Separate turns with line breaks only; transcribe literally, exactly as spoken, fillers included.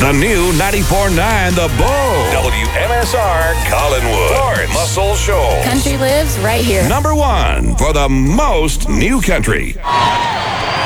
The new ninety-four point nine The Bull.
W M S R Collinwood. Lawrence. Muscle Shoals.
Country lives right here.
Number one for the most new country.